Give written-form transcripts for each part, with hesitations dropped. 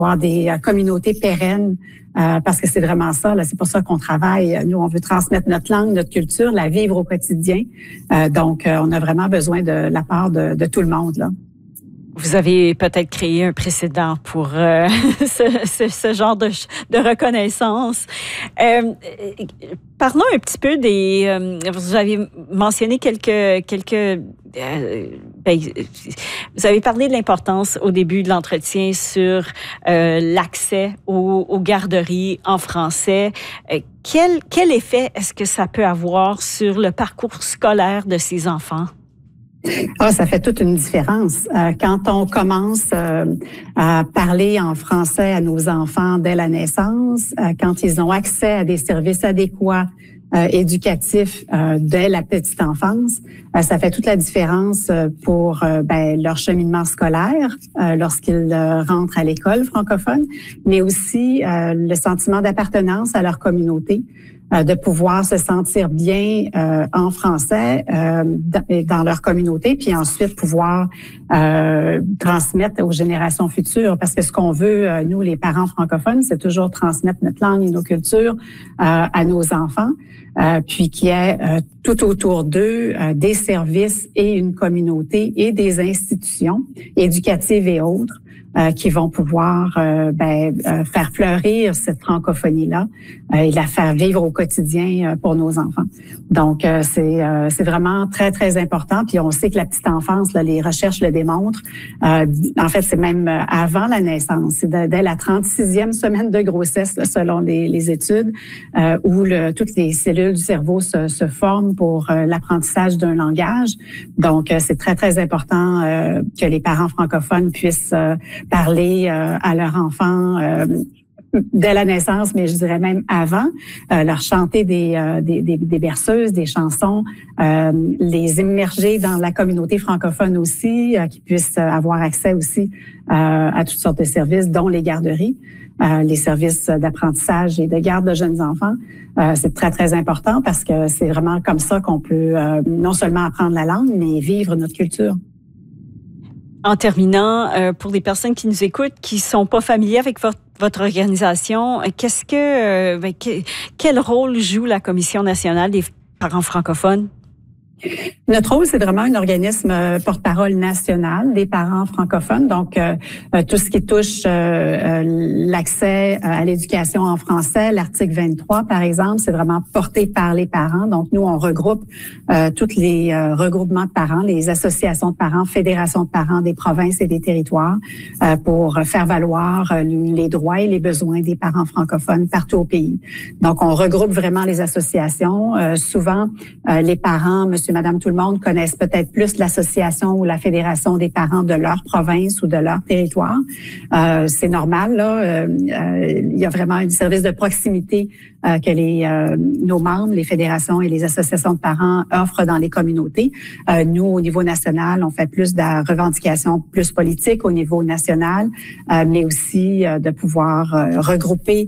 avoir des communautés pérennes, parce que c'est vraiment ça, là, c'est pour ça qu'on travaille. Nous, on veut transmettre notre langue, notre culture, la vivre au quotidien. Donc, on a vraiment besoin de la part de tout le monde, là. Vous avez peut-être créé un précédent pour ce genre de reconnaissance. Parlons un petit peu vous avez mentionné vous avez parlé de l'importance au début de l'entretien sur l'accès aux garderies en français. Quel effet est-ce que ça peut avoir sur le parcours scolaire de ces enfants? Ça fait toute une différence. Quand on commence à parler en français à nos enfants dès la naissance, quand ils ont accès à des services adéquats, éducatifs dès la petite enfance, ça fait toute la différence pour leur cheminement scolaire lorsqu'ils rentrent à l'école francophone, mais aussi le sentiment d'appartenance à leur communauté. De pouvoir se sentir bien en français dans leur communauté, puis ensuite pouvoir transmettre aux générations futures. Parce que ce qu'on veut, nous, les parents francophones, c'est toujours transmettre notre langue et nos cultures à nos enfants, puis qu'il y ait tout autour d'eux des services et une communauté et des institutions éducatives et autres qui vont pouvoir faire fleurir cette francophonie-là et la faire vivre au quotidien pour nos enfants. Donc, c'est vraiment très, très important. Puis on sait que la petite enfance, là, les recherches le démontrent. En fait, c'est même avant la naissance. C'est dès la 36e semaine de grossesse, là, selon les études, où toutes les cellules du cerveau se forment pour l'apprentissage d'un langage. Donc, c'est très, très important que les parents francophones puissent parler à leurs enfants dès la naissance, mais je dirais même avant, leur chanter des berceuses, des chansons, les immerger dans la communauté francophone aussi, qu'ils puissent avoir accès aussi à toutes sortes de services, dont les garderies, les services d'apprentissage et de garde de jeunes enfants. C'est très, très important parce que c'est vraiment comme ça qu'on peut non seulement apprendre la langue, mais vivre notre culture. En terminant, pour les personnes qui nous écoutent, qui sont pas familiers avec votre organisation, quel rôle joue la Commission nationale des parents francophones? Notre rôle, c'est vraiment un organisme porte-parole national des parents francophones. Donc, tout ce qui touche l'accès à l'éducation en français, l'article 23, par exemple, c'est vraiment porté par les parents. Donc, nous, on regroupe tous les regroupements de parents, les associations de parents, fédérations de parents des provinces et des territoires pour faire valoir les droits et les besoins des parents francophones partout au pays. Donc, on regroupe vraiment les associations. Souvent, les parents, monsieur, madame, tout le monde connaissent peut-être plus l'association ou la fédération des parents de leur province ou de leur territoire. C'est normal, là. Il y a vraiment un service de proximité que nos membres, les fédérations et les associations de parents offrent dans les communautés. Nous, au niveau national, on fait plus de la revendication plus politique au niveau national, mais aussi de pouvoir regrouper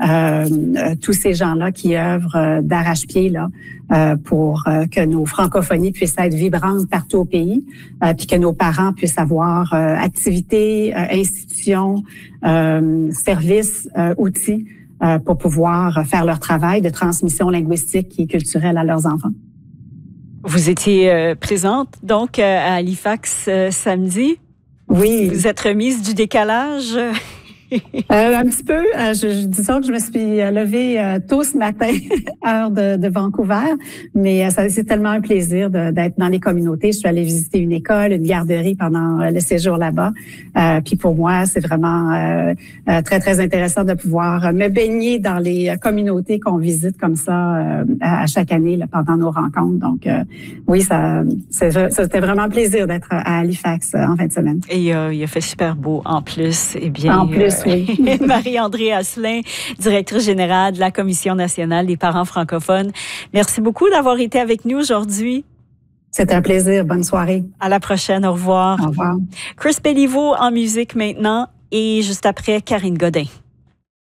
tous ces gens-là qui œuvrent d'arrache-pied là pour que nos francophonies puissent être vibrantes partout au pays, puis que nos parents puissent avoir activités, institutions, services, outils pour pouvoir faire leur travail de transmission linguistique et culturelle à leurs enfants. Vous étiez présente donc à Halifax samedi. Oui. Vous êtes remise du décalage? Un petit peu. Disons que je me suis levée tôt ce matin, heure de Vancouver, mais c'est tellement un plaisir d'être dans les communautés. Je suis allée visiter une école, une garderie pendant le séjour là-bas. Puis pour moi, c'est vraiment très, très intéressant de pouvoir me baigner dans les communautés qu'on visite comme ça à chaque année là, pendant nos rencontres. Donc oui, c'était vraiment un plaisir d'être à Halifax en fin de semaine. Et il a fait super beau en plus. Eh bien, en plus, oui. Marie-Andrée Asselin, directrice générale de la Commission nationale des parents francophones. Merci beaucoup d'avoir été avec nous aujourd'hui. C'est un plaisir. Bonne soirée. À la prochaine. Au revoir. Au revoir. Chris Béliveau en musique maintenant et juste après, Karine Godin.